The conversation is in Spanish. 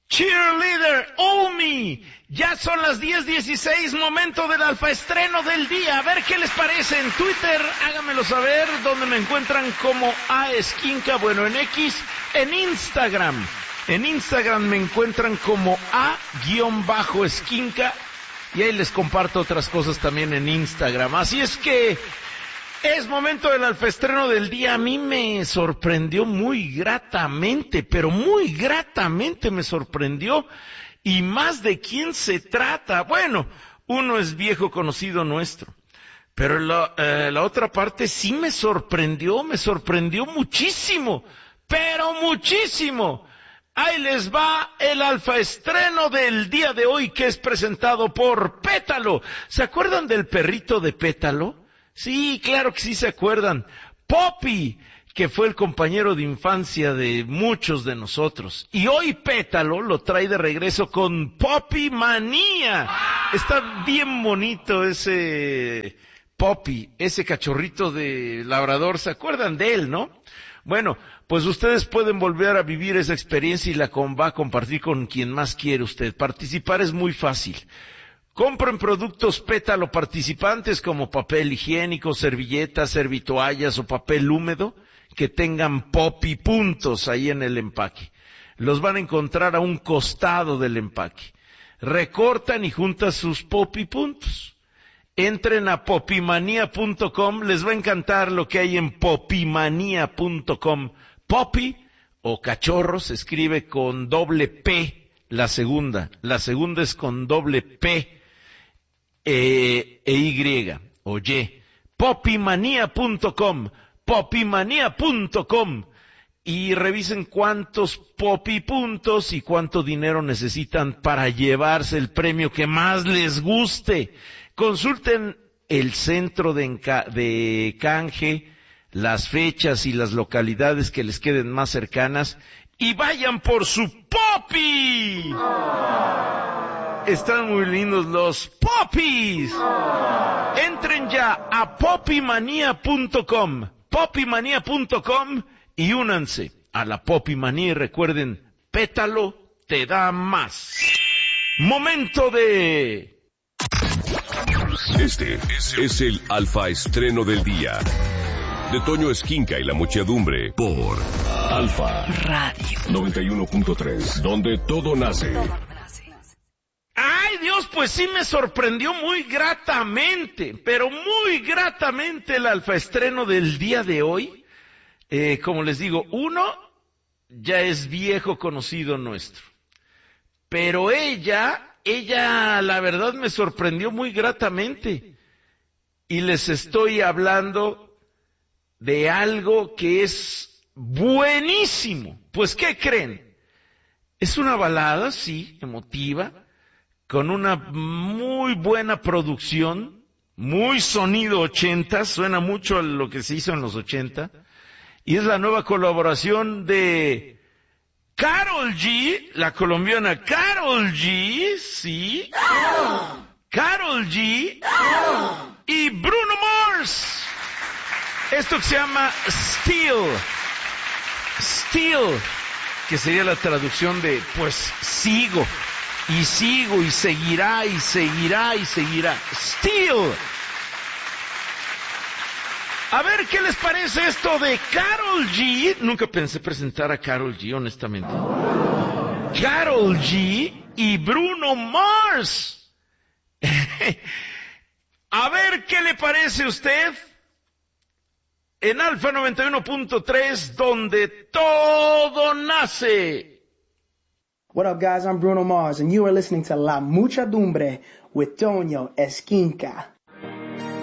Cheerleader, Omi. Ya son las 10:16, momento del alfaestreno del día. A ver qué les parece en Twitter, háganmelo saber, donde me encuentran como A-Esquinca, bueno, en X, en Instagram. En Instagram me encuentran como A-Esquinca, y ahí les comparto otras cosas también en Instagram. Así es que es momento del alfaestreno del día. A mí me sorprendió muy gratamente, pero muy gratamente me sorprendió. Y más de quién se trata. Bueno, uno es viejo conocido nuestro. Pero la otra parte sí me sorprendió muchísimo. Pero muchísimo. Ahí les va el alfaestreno del día de hoy, que es presentado por Pétalo. ¿Se acuerdan del perrito de Pétalo? Sí, claro que sí se acuerdan. Poppy, que fue el compañero de infancia de muchos de nosotros. Y hoy Pétalo lo trae de regreso con Poppy Manía. Está bien bonito ese Poppy, ese cachorrito de labrador. ¿Se acuerdan de él, no? Bueno, pues ustedes pueden volver a vivir esa experiencia y la va a compartir con quien más quiere usted. Participar es muy fácil. Compren productos Pétalo participantes como papel higiénico, servilletas, servitoallas o papel húmedo que tengan Poppy puntos ahí en el empaque. Los van a encontrar a un costado del empaque. Recortan y juntan sus Poppy puntos. Entren a poppymania.com, les va a encantar lo que hay en poppymania.com. Poppy o cachorro se escribe con doble P, la segunda es con doble P. Y o Y. Poppymania.com y revisen cuántos Poppy puntos y cuánto dinero necesitan para llevarse el premio que más les guste. Consulten el centro de canje, las fechas y las localidades que les queden más cercanas y vayan por su Poppy. Están muy lindos los Poppies. Entren ya a poppymania.com y únanse a la Poppy Manía y recuerden, Pétalo te da más. Momento de... Este es el alfaestreno del día de Toño Esquinca y la muchedumbre por Alfa Radio 91.3, donde todo nace. ¡Ay, Dios! Pues sí me sorprendió muy gratamente, pero muy gratamente el alfaestreno del día de hoy. Como les digo, uno ya es viejo conocido nuestro. Pero ella la verdad me sorprendió muy gratamente. Y les estoy hablando de algo que es buenísimo. Pues, ¿qué creen? Es una balada, sí, emotiva, con una muy buena producción, muy sonido 80, suena mucho a lo que se hizo en los 80, y es la nueva colaboración de Karol G, la colombiana Karol G, sí, Karol G y Bruno Mars. Esto que se llama Still, que sería la traducción de, pues, sigo, y seguirá, y seguirá, y seguirá. Still. A ver, ¿qué les parece esto de Karol G? Nunca pensé presentar a Karol G, honestamente. Karol G y Bruno Mars. A ver, ¿qué le parece a usted? En Alfa 91.3, donde todo nace. What up, guys? I'm Bruno Mars, and you are listening to La Muchedumbre with Toño Esquinca.